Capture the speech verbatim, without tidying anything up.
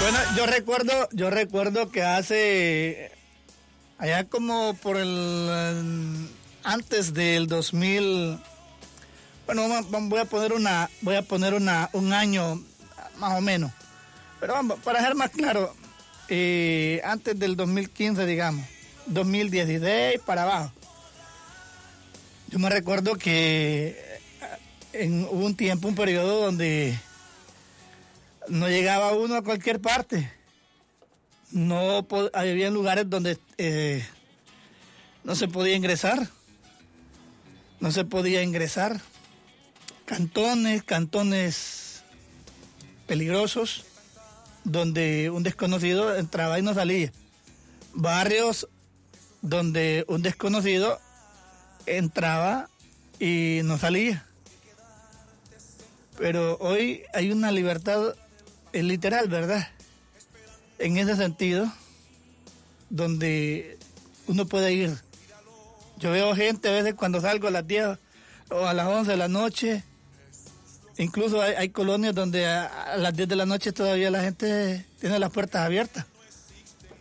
Bueno, yo recuerdo, yo recuerdo que hace, allá como por el, antes del dos mil, bueno, voy a poner una, voy a poner una, un año más o menos, pero vamos, para ser más claro, eh, antes del dos mil quince, digamos, dos mil dieciséis para abajo. Yo me recuerdo que en, hubo un tiempo, un periodo donde no llegaba uno a cualquier parte. No había lugares donde eh, no se podía ingresar. No se podía ingresar. Cantones, cantones peligrosos, donde un desconocido entraba y no salía. Barrios donde un desconocido entraba y no salía. Pero hoy hay una libertad literal, ¿verdad? En ese sentido, donde uno puede ir. Yo veo gente a veces cuando salgo a las diez o a las once de la noche. Incluso hay, hay colonias donde a, a las diez de la noche todavía la gente tiene las puertas abiertas.